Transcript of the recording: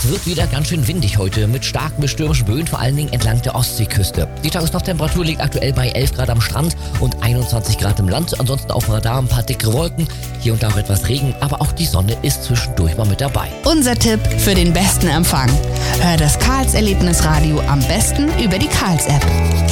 Es wird wieder ganz schön windig heute mit starken bis stürmischen Böen, vor allen Dingen entlang der Ostseeküste. Die Tagesnachttemperatur liegt aktuell bei 11 Grad am Strand und 21 Grad im Land. Ansonsten auf dem Radar ein paar dickere Wolken, hier und da auch etwas Regen, aber auch die Sonne ist zwischendurch mal mit dabei. Unser Tipp für den besten Empfang: Hör das Karls Erlebnisradio am besten über die Karls-App.